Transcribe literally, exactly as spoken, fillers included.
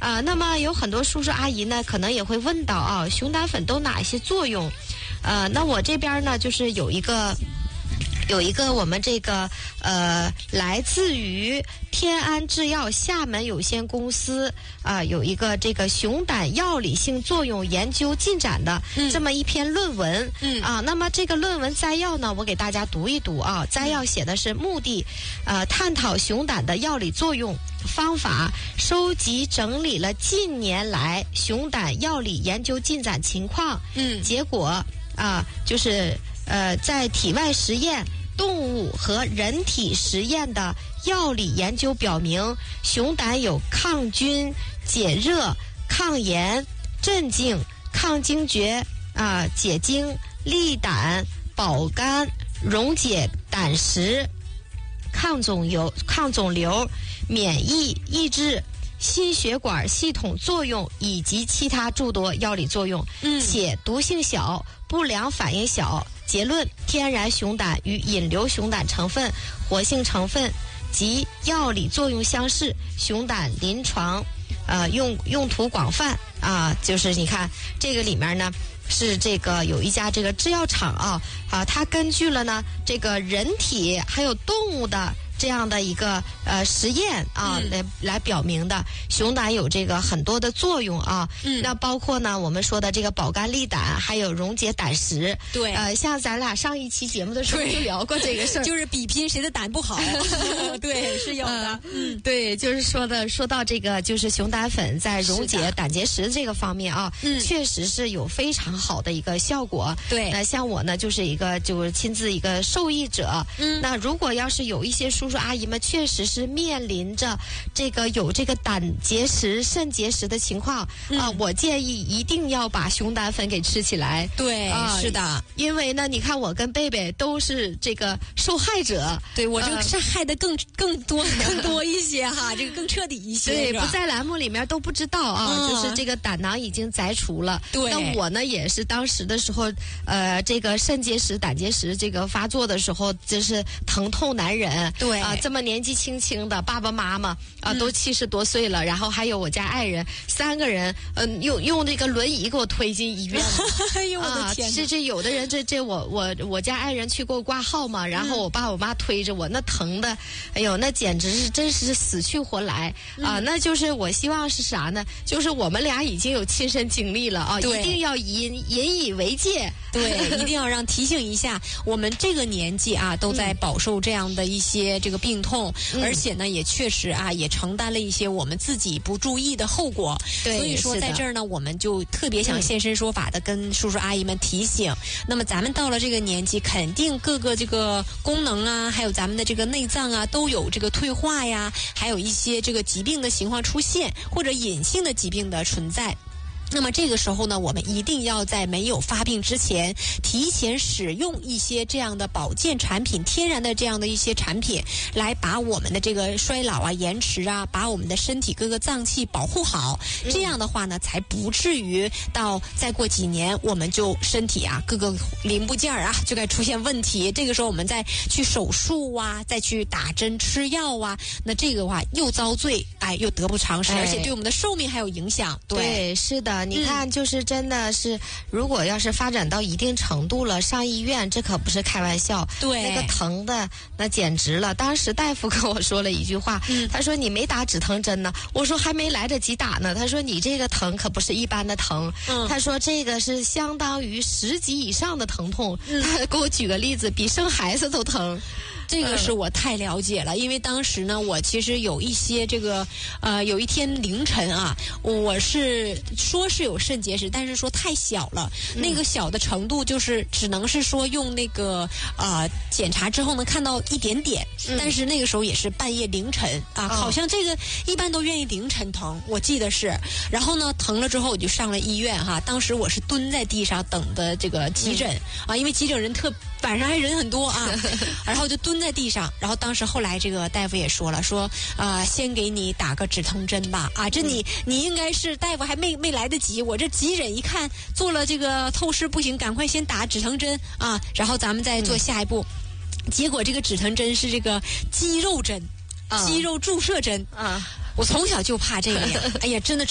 啊、呃，那么有很多叔叔阿姨呢，可能也会问到啊，熊胆粉都哪一些作用？呃，那我这边呢，就是有一个。有一个我们这个呃，来自于天安制药厦门有限公司啊、呃，有一个这个熊胆药理性作用研究进展的这么一篇论文。嗯啊，那么这个论文摘要呢，我给大家读一读啊。摘要写的是目的，呃，探讨熊胆的药理作用方法，收集整理了近年来熊胆药理研究进展情况。嗯，结果啊，就是呃，在体外实验、动物和人体实验的药理研究表明，熊胆有抗菌、解热、抗炎、镇静、抗惊厥啊、解痉、利胆、保肝、溶解胆石、抗肿瘤、抗肿瘤、免疫抑制、心血管系统作用以及其他诸多药理作用，嗯，且毒性小，不良反应小。结论：天然熊胆与引流熊胆成分、活性成分及药理作用相似，熊胆临床呃用用途广泛啊、呃，就是你看这个里面呢。是这个有一家这个制药厂啊啊，它根据了呢这个人体还有动物的这样的一个呃实验啊，嗯、来来表明的熊胆有这个很多的作用啊。嗯，那包括呢我们说的这个保肝利胆，还有溶解胆石。对，呃，像咱俩上一期节目的时候就聊过这个事儿， 就是比拼谁的胆不好。对，是有的。 嗯，对，就是说的说到这个，就是熊胆粉在溶解胆结石这个方面啊，嗯，确实是有非常好的一个效果。对，那像我呢，就是一个就是亲自一个受益者。嗯，那如果要是有一些叔叔阿姨们确实是面临着这个有这个胆结石、肾结石的情况啊、嗯呃，我建议一定要把熊胆粉给吃起来。 对，呃、是的， 因为呢，你看我跟贝贝都是这个受害者。 对，我这个是害的更、呃、更多更多一些哈，这个更彻底一些。 对，不在栏目里面都不知道啊，嗯、就是这个胆囊已经摘除了。对，那我呢也是当时的时候，呃，这个肾结石、胆结石这个发作的时候，就是疼痛难忍。对啊、呃，这么年纪轻轻的爸爸妈妈啊、呃，都七十多岁了，嗯、然后还有我家爱人，三个人，嗯、呃，用用这个轮椅给我推进医院。 哎呦我的天！ 这这有的人这这我我我家爱人去给我挂号嘛，然后我爸我妈推着我，那疼的，哎呦，那简直是真是死去活来啊、呃！那就是我希望是啥呢？就是我们俩已经有亲身经历了啊，一定要引引以为戒。 对，一定要让提醒一下，我们这个年纪啊，都在饱受这样的一些这个病痛，嗯、而且呢，也确实啊，也承担了一些我们自己不注意的后果。对，所以说在这儿呢，我们就特别想现身说法的跟叔叔阿姨们提醒。嗯、那么咱们到了这个年纪，肯定各个这个功能啊，还有咱们的这个内脏啊，都有这个退化呀，还有一些这个疾病的情况出现，或者隐性的疾病的存在。那么这个时候呢，我们一定要在没有发病之前，提前使用一些这样的保健产品，天然的这样的一些产品，来把我们的这个衰老啊、延迟啊，把我们的身体各个脏器保护好。这样的话呢，才不至于到再过几年，我们就身体啊各个零部件啊就该出现问题。这个时候我们再去手术啊，再去打针吃药啊，那这个话又遭罪，哎，又得不偿失，而且对我们的寿命还有影响。对， 对是的。你看，就是真的是，如果要是发展到一定程度了，上医院这可不是开玩笑。对，那个疼的那简直了。当时大夫跟我说了一句话，嗯、他说：“你没打止疼针呢。”我说：“还没来得及打呢。”他说：“你这个疼可不是一般的疼。嗯”他说：“这个是相当于十级以上的疼痛。嗯”他给我举个例子，比生孩子都疼。 这个是我太了解了，因为当时呢，我其实有一些这个，呃，有一天凌晨啊，我是说是有肾结石，但是说太小了，嗯、那个小的程度就是只能是说用那个呃检查之后能看到一点点，嗯、但是那个时候也是半夜凌晨啊，哦、好像这个一般都愿意凌晨疼，我记得是，然后呢疼了之后我就上了医院哈，当时我是蹲在地上等的这个急诊、嗯、啊，因为急诊人特晚上还人很多啊，然后就蹲在地上，然后当时后来这个大夫也说了，说啊、呃，先给你打个止疼针吧，啊，这你、嗯、你应该是大夫还没没来得及，我这急诊一看做了这个透视不行，赶快先打止疼针啊，然后咱们再做下一步。嗯、结果这个止疼针是这个肌肉针，嗯、肌肉注射针啊。我从小就怕这个呀，哎呀，真的。